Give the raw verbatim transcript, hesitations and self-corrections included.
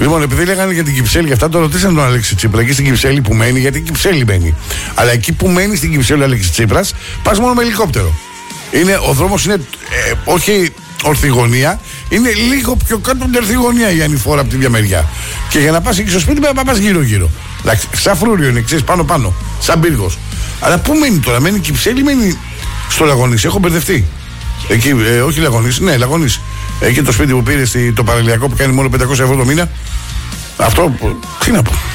Λοιπόν, επειδή λέγανε για την Κυψέλη και αυτά, το ρωτήσαν τον Αλέξη Τσίπρα εκεί στην Κυψέλη που μένει, γιατί η Κυψέλη μένει. Αλλά εκεί που μένει στην Κυψέλη ο Αλέξη Τσίπρας, πας μόνο με ελικόπτερο. Είναι, ο δρόμος είναι ε, όχι ορθιγωνία, είναι λίγο πιο κάτω από την ορθιγωνία η ανηφόρα από τη μια μεριά. Και για να πας εκεί στο σπίτι πρέπει να πας γύρω-γύρω. Εντάξει, σαν φρούριο είναι, ξέρεις, πάνω-πάνω, σαν πύργος. Αλλά πού μένει τώρα, μένει η Κυψέλη, μένει στο Λαγονίσι, έχω μπερδευτεί. Εκεί, ε, όχι Λαγονίσι, ναι, Λαγονίσι. Εκεί το σπίτι που πήρε στη, το παραλιακό που κάνει μόνο πεντακόσια ευρώ το μήνα. Αυτό, τι να πω.